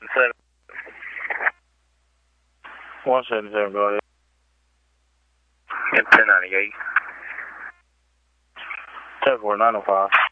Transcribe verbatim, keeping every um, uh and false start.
seven. one seven seven, go ahead. ten ninety-eight. ten four nine oh five.